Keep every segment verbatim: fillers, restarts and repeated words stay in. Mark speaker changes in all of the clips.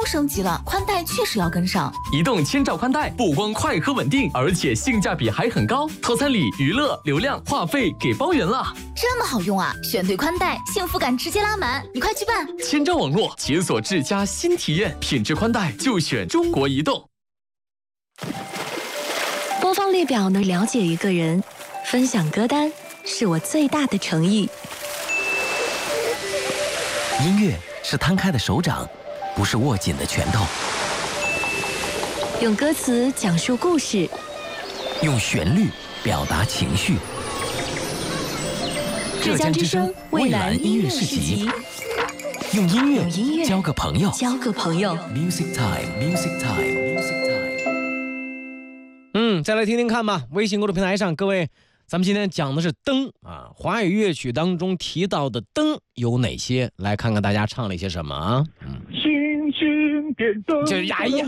Speaker 1: 升级了，宽带确实要跟上。
Speaker 2: 移动千兆宽带不光快和稳定，而且性价比还很高，套餐里娱乐、流量、话费给包圆了。
Speaker 1: 这么好用啊！选对宽带，幸福感直接拉满，你快去办！
Speaker 2: 千兆网络解锁智家新体验，品质宽带就选中国移动。
Speaker 3: 播放列表能了解一个人，分享歌单是我最大的诚意。
Speaker 4: 音乐是摊开的手掌，不是握紧的拳头。
Speaker 3: 用歌词讲述故事，
Speaker 4: 用旋律表达情绪。
Speaker 3: 浙江之声蔚蓝音乐市集，
Speaker 4: 用音乐
Speaker 3: 用音乐
Speaker 4: 交个朋友，
Speaker 3: 交个朋友。
Speaker 4: Music time, music time, music time。
Speaker 5: 嗯，再来听听看吧。微信公众平台上，各位，咱们今天讲的是灯啊，华语乐曲当中提到的灯有哪些？来看看大家唱了一些什么啊？嗯，
Speaker 6: 星星点灯，
Speaker 5: 这呀呀，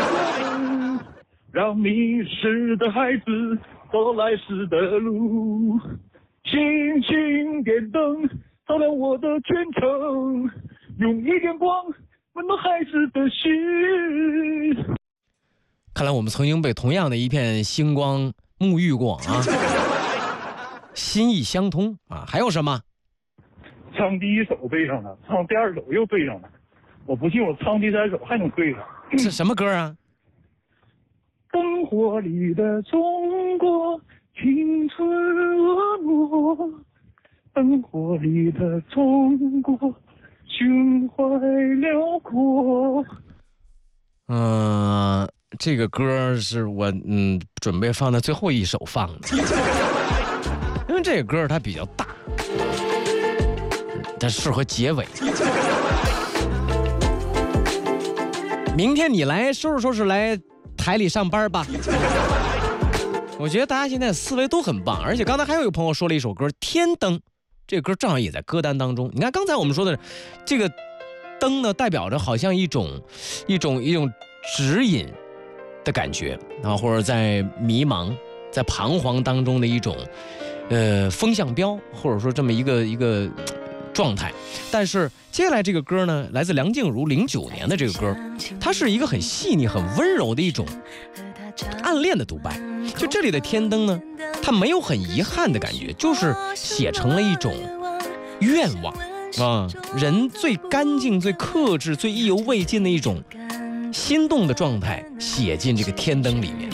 Speaker 6: 让迷失的孩子走来时的路。星星点灯，照亮我的全城，用一点光温暖孩子的心。
Speaker 5: 看来我们曾经被同样的一片星光沐浴过啊，心意相通啊。还有什么？
Speaker 6: 唱第一首对上了，唱第二首又对上了，我不信我唱第三首还能对上。
Speaker 5: 是什么歌啊？
Speaker 6: 灯火里的中国，青春婀娜，灯火里的中国，胸怀辽阔。
Speaker 5: 嗯、呃，这个歌是我嗯准备放在最后一首放的，因为这个歌它比较大，它适合结尾。明天你来收拾收拾来台里上班吧。我觉得大家现在思维都很棒，而且刚才还有一个朋友说了一首歌《天灯》，这个歌正好也在歌单当中。你看刚才我们说的这个灯呢，代表着好像一种一种一种指引的感觉啊，或者在迷茫在彷徨当中的一种呃风向标，或者说这么一个一个状态。但是接下来这个歌呢，来自梁静茹零九年的这个歌，它是一个很细腻很温柔的一种暗恋的独白。就这里的天灯呢，它没有很遗憾的感觉，就是写成了一种愿望啊，人最干净最克制最意犹未尽的一种心动的状态写进这个天灯里面。